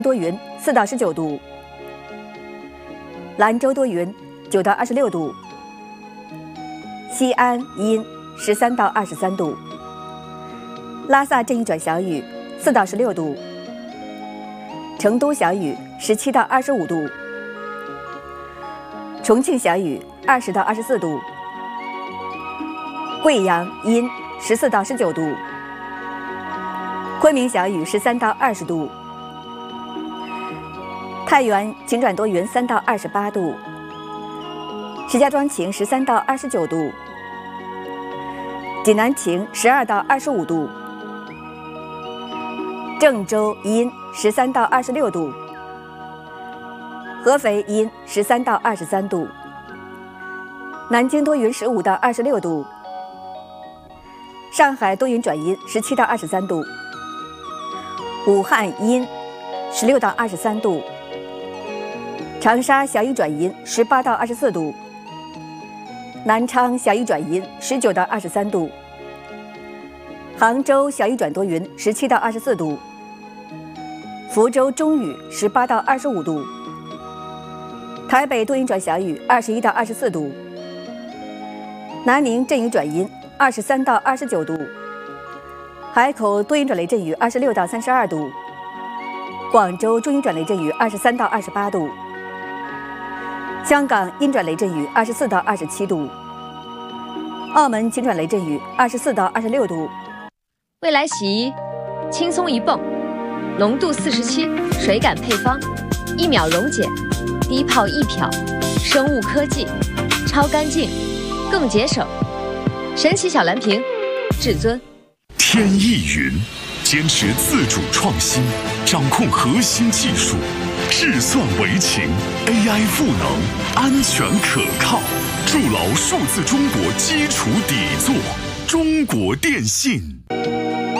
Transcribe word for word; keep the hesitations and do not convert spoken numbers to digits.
多云，四到十九度；兰州多云，九到二十六度；西安阴，十三到二十三度；拉萨阵雨转小雨，四到十六度；成都小雨，十七到二十五度；重庆小雨，二十到二十四度；贵阳阴，十四到十九度；昆明小雨，十三到二十度；太原晴转多云，三到二十八度；石家庄晴，十三到二十九度；济南晴，十二到二十五度；郑州阴，十三到二十六度；合肥阴，十三到二十三度；南京多云，十五到二十六度；上海多云转阴，十七到二十三度；武汉阴，十六到二十三度；长沙小雨转阴，十八到二十四度；南昌小雨转阴，十九到二十三度；杭州小雨转多云，十七到二十四度；福州中雨，十八到二十五度；台北多云转小雨，二十一到二十四度；南宁阵雨转阴，二十三到二十九度；海口多云转雷阵雨，二十六到三十二度；广州中阴转雷阵雨，二十三到二十八度；香港阴转雷阵雨，二十四到二十七度；澳门晴转雷阵雨，二十四到二十六度。 未来洗衣，轻松一泵，浓度四十七，水感配方，一秒溶解，低泡一漂，生物科技，超干净，更节省。神奇小蓝瓶，至尊。 天翼云坚持自主创新，掌控核心技术，智算为情 ，A I 赋能，安全可靠，筑牢数字中国基础底座。中国电信。